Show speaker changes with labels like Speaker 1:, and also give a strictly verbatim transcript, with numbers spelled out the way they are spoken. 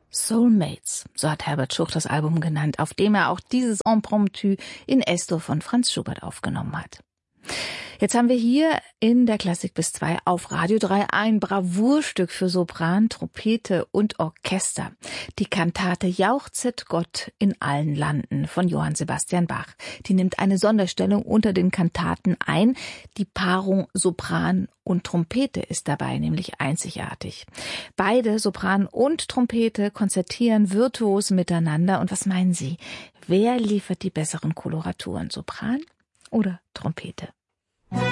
Speaker 1: Soulmates, so hat Herbert Schuch das Album genannt, auf dem er auch dieses Impromptu in Es-Dur von Franz Schubert aufgenommen hat. Jetzt haben wir hier in der Klassik bis zwei auf Radio drei ein Bravourstück für Sopran, Trompete und Orchester. Die Kantate Jauchzet Gott in allen Landen von Johann Sebastian Bach. Die nimmt eine Sonderstellung unter den Kantaten ein. Die Paarung Sopran und Trompete ist dabei nämlich einzigartig. Beide, Sopran und Trompete, konzertieren virtuos miteinander. Und was meinen Sie? Wer liefert die besseren Koloraturen, Sopran oder Trompete?